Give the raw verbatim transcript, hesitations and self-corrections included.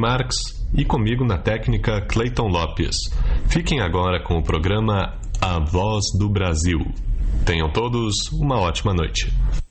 Marx e comigo na técnica Clayton Lopes. Fiquem agora com o programa A Voz do Brasil. Tenham todos uma ótima noite.